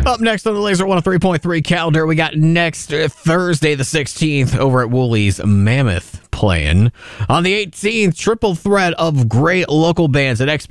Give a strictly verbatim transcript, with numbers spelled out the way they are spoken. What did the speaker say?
Up next on the Laser one oh three point three calendar, we got next uh, Thursday the sixteenth over at Woolies Mammoth playing. On the eighteenth, triple threat of great local bands at X